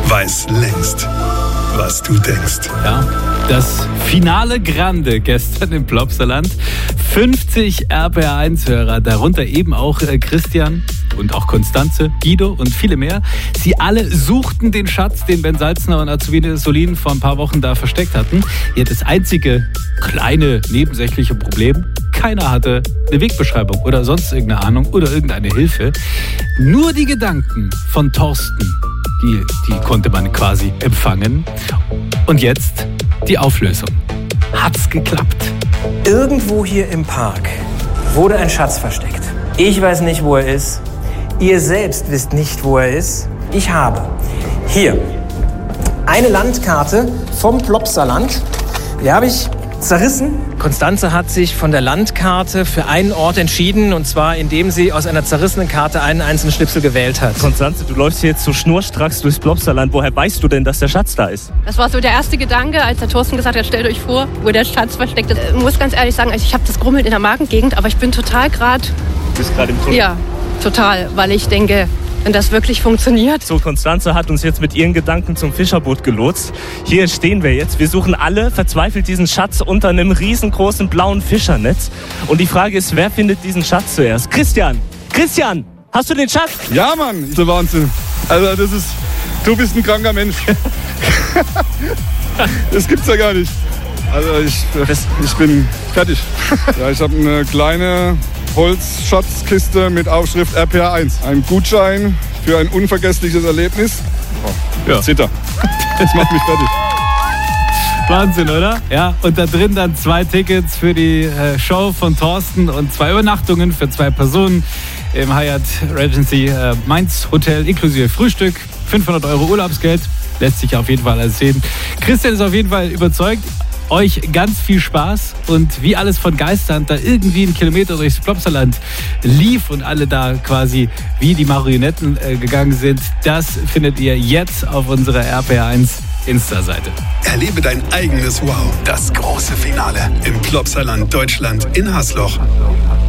weiß längst, was du denkst. Ja, das Finale Grande gestern im Plopsaland. 50 RPR1-Hörer, darunter eben auch Christian und auch Konstanze, Guido und viele mehr. Sie alle suchten den Schatz, den Ben Salzner und Azubine Solin vor ein paar Wochen da versteckt hatten. Hier das einzige kleine nebensächliche Problem: keiner hatte eine Wegbeschreibung oder sonst irgendeine Ahnung oder irgendeine Hilfe. Nur die Gedanken von Thorsten, die konnte man quasi empfangen. Und jetzt die Auflösung. Hat's geklappt? Irgendwo hier im Park wurde ein Schatz versteckt. Ich weiß nicht, wo er ist. Ihr selbst wisst nicht, wo er ist. Ich habe hier eine Landkarte vom Plopsaland. Die habe ich zerrissen. Konstanze hat sich von der Landkarte für einen Ort entschieden, und zwar indem sie aus einer zerrissenen Karte einen einzelnen Schnipsel gewählt hat. Konstanze, du läufst hier jetzt so schnurstracks durchs Plopsaland. Woher weißt du denn, dass der Schatz da ist? Das war so der erste Gedanke, als der Thorsten gesagt hat, stellt euch vor, wo der Schatz versteckt ist. Ich muss ganz ehrlich sagen, ich habe das Grummeln in der Magengegend, aber ich bin total gerade... Du bist gerade im Tunnel. Ja, total, weil ich denke, wenn das wirklich funktioniert. So, Konstanze hat uns jetzt mit ihren Gedanken zum Fischerboot gelotst. Hier stehen wir jetzt. Wir suchen alle verzweifelt diesen Schatz unter einem riesengroßen blauen Fischernetz. Und die Frage ist, wer findet diesen Schatz zuerst? Christian! Christian! Hast du den Schatz? Ja, Mann, ist der Wahnsinn. Also du bist ein kranker Mensch. Das gibt's ja gar nicht. Also ich bin fertig. Ja, ich habe eine kleine Holzschatzkiste mit Aufschrift RPR1. Ein Gutschein für ein unvergessliches Erlebnis. Oh, ja. Zitter. Das macht mich fertig. Wahnsinn, oder? Ja, und da drin dann 2 Tickets für die Show von Thorsten und 2 Übernachtungen für 2 Personen im Hyatt Regency Mainz Hotel inklusive Frühstück. 500 € Urlaubsgeld. Lässt sich auf jeden Fall alles sehen. Christian ist auf jeden Fall überzeugt. Euch ganz viel Spaß, und wie alles von Geistern da irgendwie 1 Kilometer durchs Plopsaland lief und alle da quasi wie die Marionetten gegangen sind, das findet ihr jetzt auf unserer RPR1 Insta-Seite. Erlebe dein eigenes Wow. Das große Finale im Plopsaland Deutschland in Hasloch.